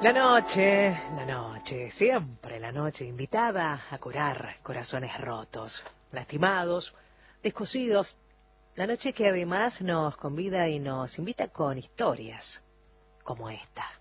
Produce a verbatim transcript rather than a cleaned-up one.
La noche, la noche, siempre la noche, invitada a curar corazones rotos, lastimados, descosidos. La noche que además nos convida y nos invita con historias como esta.